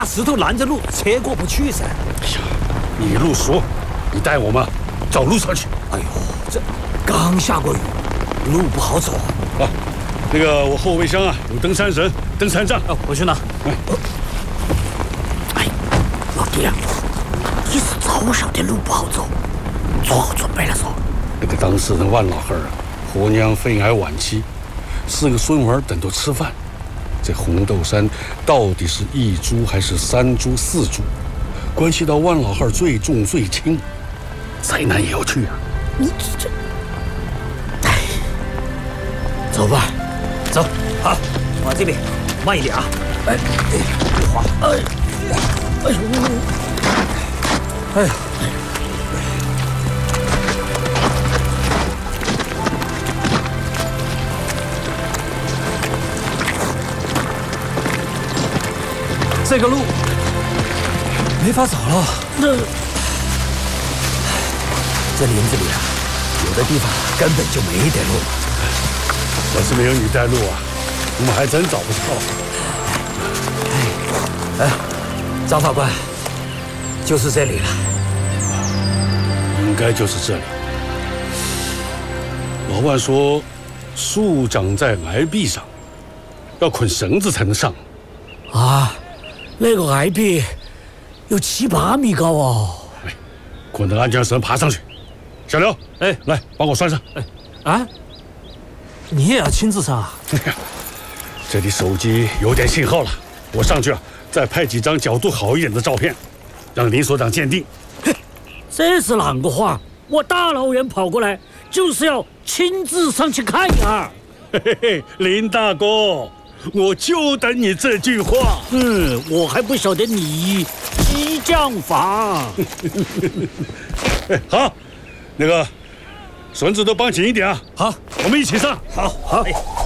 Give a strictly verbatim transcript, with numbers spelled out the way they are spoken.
石头拦着路，车过不去噻。 哎呀，你路熟，你带我们找路上去。 哎呦，这刚下过雨，路不好走啊。那个我后备箱啊有登山绳、登山杖， 哦，我去拿。 哎， 哎，老弟啊，你是早晓得路不好走，做好准备了嗦。 那个当事人万老汉啊，婆娘肺癌晚期，四个孙儿等着吃饭。这红豆山到底是一株还是三株、四株，关系到万老汉最重最轻，灾难也要去啊！ 你这，哎，走吧，走，好，往这边，慢一点啊！哎，别滑！哎，哎呦，哎呀！这个路没法走了。那这林子里啊，有的地方根本就没得路。 要是没有你带路啊，我们还真找不着。哎，哎，张法官，就是这里了。 应该就是这里。老万说，树长在崖壁上，要捆绳子才能上。 啊。那个崖壁有七八米高哦！ 哎，捆着安全绳爬上去。小刘，哎，来帮我拴上。 哎，啊，你也要亲自上啊？ 这里手机有点信号了，我上去啊，再拍几张角度好一点的照片，让林所长鉴定。 这是啷个话？我大老远跑过来，就是要亲自上去看一下。 嘿嘿嘿，林大哥。我就等你这句话。 嗯，我还不晓得你激将法。 好，那个绳子都绑紧一点啊。 好， 我们一起上。 好，好。哎